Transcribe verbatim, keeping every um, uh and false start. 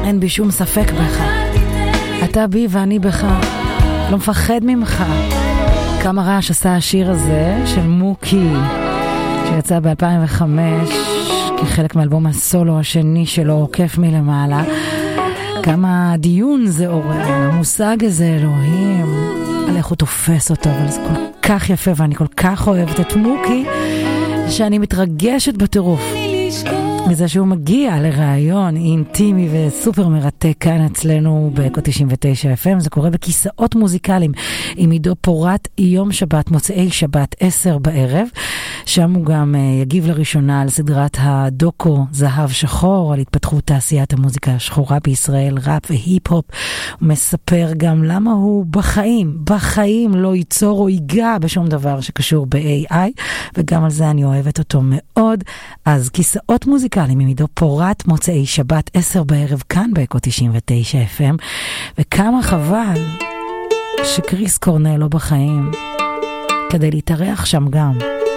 אין בי שום ספק בך, אתה בי ואני בך, לא מפחד ממך. כמה רעש עשה השיר הזה של מוקי, שיצא ב-אלפיים וחמש כחלק מאלבום הסולו השני שלו, כיף מלמעלה. כמה דיון זה עורר, המושג הזה, אלוהים, על איך הוא תופס אותו, אבל זה כל כך יפה, ואני כל כך אוהבת את מוקי, שאני מתרגשת בטירוף מזה שהוא מגיע לרעיון אינטימי וסופר מרתק כאן אצלנו בקו תשעים ותשע אף אם. זה קורה בכיסאות מוזיקליים עם עידו פורט, יום שבת, מוצאי שבת, עשר בערב. שם הוא גם יגיב לראשונה על סדרת הדוקו זהב שחור, על התפתחות תעשיית המוזיקה השחורה בישראל, ראפ והיפ-הופ. הוא מספר גם למה הוא בחיים, בחיים לא ייצור או ייגע בשום דבר שקשור ב-איי איי, וגם על זה אני אוהבת אותו מאוד. אז כיסאות מוזיקליים עם עידו פורט, מוצאי שבת, עשר בערב, כאן באקו תשעים ותשע אף אם. וכמה חבל שקריס קורנל לא בחיים כדי להתארח שם גם.